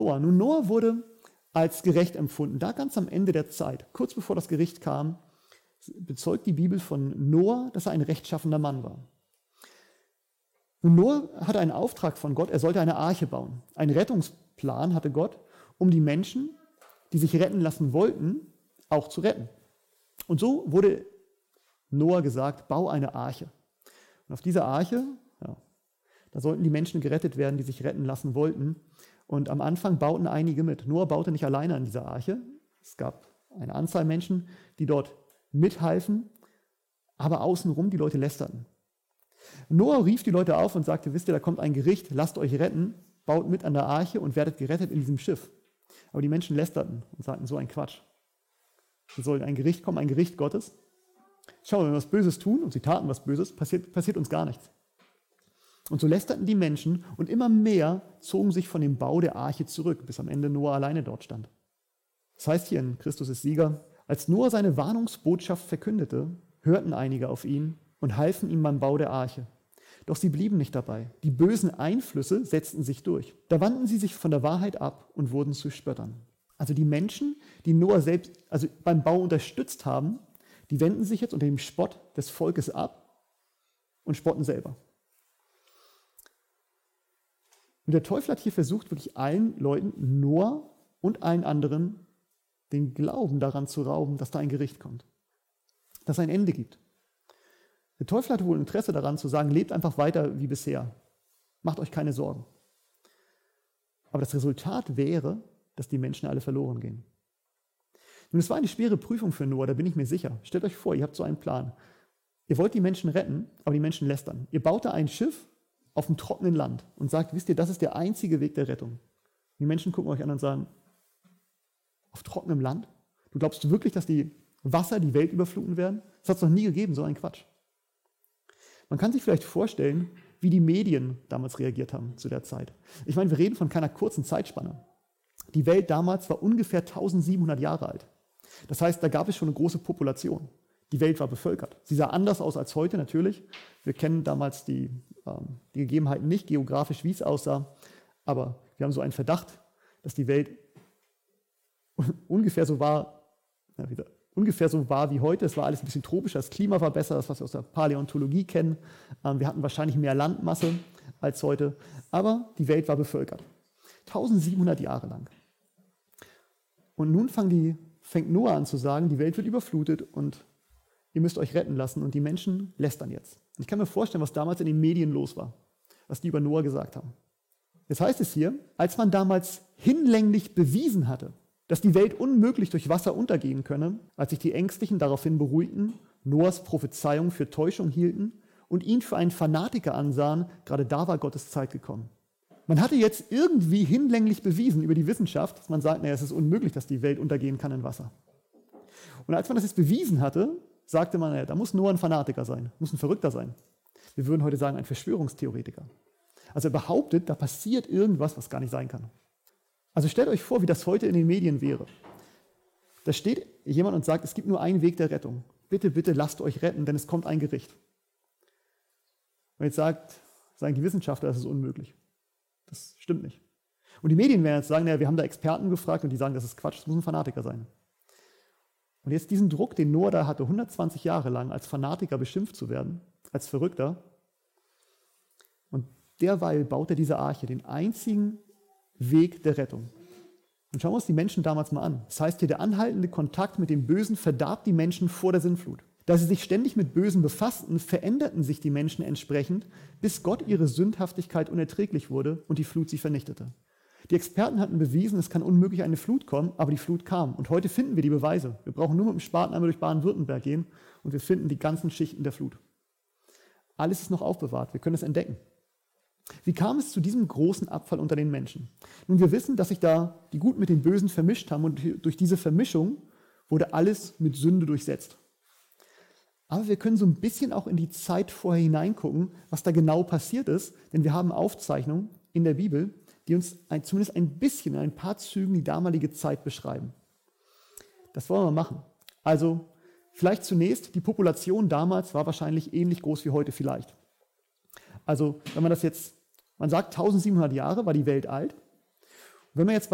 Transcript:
Noah. Nun, Noah wurde als gerecht empfunden. Da ganz am Ende der Zeit, kurz bevor das Gericht kam, bezeugt die Bibel von Noah, dass er ein rechtschaffener Mann war. Nun, Noah hatte einen Auftrag von Gott, er sollte eine Arche bauen. Einen Rettungsplan hatte Gott, um die Menschen, die sich retten lassen wollten, auch zu retten. Und so wurde Noah gesagt, bau eine Arche. Und auf dieser Arche, da sollten die Menschen gerettet werden, die sich retten lassen wollten. Und am Anfang bauten einige mit. Noah baute nicht alleine an dieser Arche. Es gab eine Anzahl Menschen, die dort mithalfen, aber außenrum die Leute lästerten. Noah rief die Leute auf und sagte, wisst ihr, da kommt ein Gericht, lasst euch retten, baut mit an der Arche und werdet gerettet in diesem Schiff. Aber die Menschen lästerten und sagten, so ein Quatsch. Es soll ein Gericht kommen, ein Gericht Gottes. Schau, wenn wir was Böses tun, und sie taten was Böses, passiert uns gar nichts. Und so lästerten die Menschen und immer mehr zogen sich von dem Bau der Arche zurück, bis am Ende Noah alleine dort stand. Das heißt hier in Christus ist Sieger, als Noah seine Warnungsbotschaft verkündete, hörten einige auf ihn und halfen ihm beim Bau der Arche. Doch sie blieben nicht dabei. Die bösen Einflüsse setzten sich durch. Da wandten sie sich von der Wahrheit ab und wurden zu Spöttern. Also die Menschen, die Noah selbst beim Bau unterstützt haben, die wenden sich jetzt unter dem Spott des Volkes ab und spotten selber. Und der Teufel hat hier versucht, wirklich allen Leuten, Noah und allen anderen, den Glauben daran zu rauben, dass da ein Gericht kommt, dass es ein Ende gibt. Der Teufel hatte wohl Interesse daran zu sagen, lebt einfach weiter wie bisher, macht euch keine Sorgen. Aber das Resultat wäre, dass die Menschen alle verloren gehen. Nun, es war eine schwere Prüfung für Noah, da bin ich mir sicher. Stellt euch vor, ihr habt so einen Plan. Ihr wollt die Menschen retten, aber die Menschen lästern. Ihr baut da ein Schiff auf dem trockenen Land und sagt, wisst ihr, das ist der einzige Weg der Rettung. Und die Menschen gucken euch an und sagen, auf trockenem Land? Du glaubst wirklich, dass die Wasser die Welt überfluten werden? Das hat es noch nie gegeben, so ein Quatsch. Man kann sich vielleicht vorstellen, wie die Medien damals reagiert haben zu der Zeit. Ich meine, wir reden von keiner kurzen Zeitspanne. Die Welt damals war ungefähr 1700 Jahre alt. Das heißt, da gab es schon eine große Population. Die Welt war bevölkert. Sie sah anders aus als heute, natürlich. Wir kennen damals die Gegebenheiten nicht, geografisch, wie es aussah. Aber wir haben so einen Verdacht, dass die Welt ungefähr so war wie heute. Es war alles ein bisschen tropischer, das Klima war besser, das, was wir aus der Paläontologie kennen. Wir hatten wahrscheinlich mehr Landmasse als heute. Aber die Welt war bevölkert. 1700 Jahre lang. Und nun fängt Noah an zu sagen, die Welt wird überflutet und ihr müsst euch retten lassen. Und die Menschen lästern jetzt. Und ich kann mir vorstellen, was damals in den Medien los war, was die über Noah gesagt haben. Jetzt heißt es hier, als man damals hinlänglich bewiesen hatte, dass die Welt unmöglich durch Wasser untergehen könne, als sich die Ängstlichen daraufhin beruhigten, Noahs Prophezeiung für Täuschung hielten und ihn für einen Fanatiker ansahen, gerade da war Gottes Zeit gekommen. Man hatte jetzt irgendwie hinlänglich bewiesen über die Wissenschaft, dass man sagt, naja, es ist unmöglich, dass die Welt untergehen kann in Wasser. Und als man das jetzt bewiesen hatte, sagte man, naja, da muss Noah ein Fanatiker sein, muss ein Verrückter sein. Wir würden heute sagen, ein Verschwörungstheoretiker. Also er behauptet, da passiert irgendwas, was gar nicht sein kann. Also stellt euch vor, wie das heute in den Medien wäre. Da steht jemand und sagt, es gibt nur einen Weg der Rettung. Bitte, bitte lasst euch retten, denn es kommt ein Gericht. Und jetzt sagen die Wissenschaftler, das ist unmöglich. Das stimmt nicht. Und die Medien werden jetzt sagen, naja, wir haben da Experten gefragt und die sagen, das ist Quatsch, das muss ein Fanatiker sein. Und jetzt diesen Druck, den Noah da hatte, 120 Jahre lang als Fanatiker beschimpft zu werden, als Verrückter. Und derweil baut er diese Arche, den einzigen Weg der Rettung. Und schauen wir uns die Menschen damals mal an. Das heißt hier, der anhaltende Kontakt mit dem Bösen verdarb die Menschen vor der Sintflut. Da sie sich ständig mit Bösen befassten, veränderten sich die Menschen entsprechend, bis Gott ihre Sündhaftigkeit unerträglich wurde und die Flut sie vernichtete. Die Experten hatten bewiesen, es kann unmöglich eine Flut kommen, aber die Flut kam. Und heute finden wir die Beweise. Wir brauchen nur mit dem Spaten einmal durch Baden-Württemberg gehen und wir finden die ganzen Schichten der Flut. Alles ist noch aufbewahrt, wir können es entdecken. Wie kam es zu diesem großen Abfall unter den Menschen? Nun, wir wissen, dass sich da die Guten mit den Bösen vermischt haben und durch diese Vermischung wurde alles mit Sünde durchsetzt. Aber wir können so ein bisschen auch in die Zeit vorher hineingucken, was da genau passiert ist, denn wir haben Aufzeichnungen in der Bibel, die uns zumindest ein bisschen, in ein paar Zügen die damalige Zeit beschreiben. Das wollen wir machen. Also vielleicht zunächst, die Population damals war wahrscheinlich ähnlich groß wie heute vielleicht. Also wenn man sagt 1700 Jahre war die Welt alt. Und wenn man jetzt